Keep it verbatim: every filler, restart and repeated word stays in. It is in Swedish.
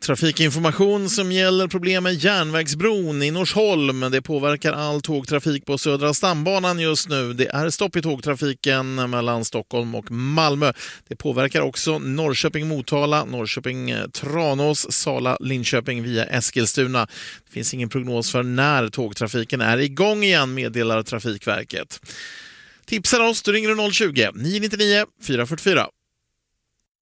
Trafikinformation som gäller problem med järnvägsbron i Norsholm. Det påverkar all tågtrafik på Södra stambanan just nu. Det är stopp i tågtrafiken mellan Stockholm och Malmö. Det påverkar också Norrköping-Motala, Norrköping-Tranås, Sala-Linköping via Eskilstuna. Det finns ingen prognos för när tågtrafiken är igång igen, meddelar Trafikverket. Tipsar oss, då ringer du noll tjugo, nio nio nio, fyra fyra fyra.